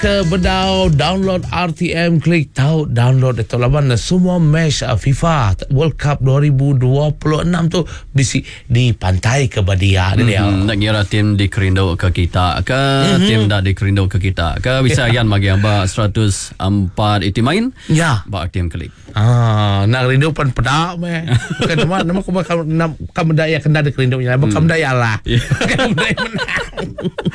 ke Bedau, download RTM, klik tahu download itu laban semua match FIFA World Cup 2026 tu bisi di pantai ke Badia dia. Nak kira tim dikerindu ke kita ke tim dah dikerindu ke kita ke bisa yan bagi amba 104 iti main Ya. ba RTM klik. Nak rindu pan pedak meh. Bukan nama kamu daya kena ada kerindunya. Kamu daya lah. Kamu daya menang.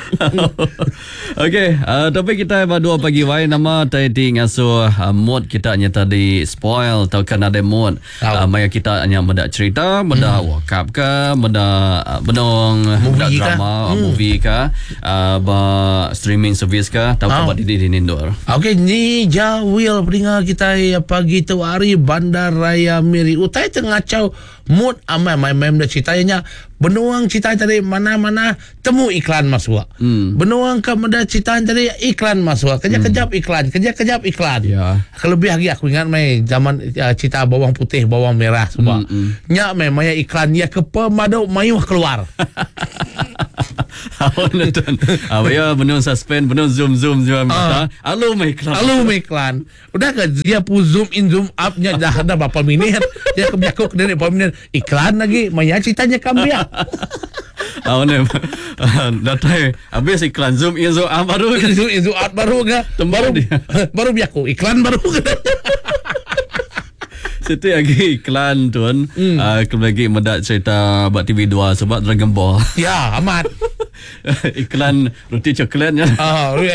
Okey, tapi kita berdua pagi wai nama tadi ngasuh mood kita hanya tadi spoil atau kan ada mood. Maya kita hanya benda cerita, benda World Cup ke, benda benong, benda drama, movie ke, ba streaming service ke, tahu apa di Indor. Okey, ni Jawil peringat kita pagi tu hari Bandar Raya Miri. Utai tengah cau mood amai mem dah ceritanya. Benuang cerita tadi mana-mana temu iklan masuk. Benuang ke benda cerita tadi iklan masuk. Kejap-kejap iklan, kejap-kejap iklan. Ya. Kelebih lagi aku ingat mai zaman cerita bawang putih, bawang merah semua. Nyak mai maya iklan ya ke pemadu mayuh keluar. Awak nonton. Ya benar suspend, benar zoom kita. Alu iklan. Udah ke dia pu zoom in zoom up nya dah ada berapa minit. Dia kebiakuk dari berapa minit iklan lagi. Maya ceritanya kambia. Awak ni datai habis iklan zoom in zoom out baru zoom in zoom out baru ke baru biaku iklan baru ke. Situ lagi iklan tuan. Lagi mendak cerita buat TV2 sebab Dragon Ball. Ya, amat. Iklan roti coklatnya.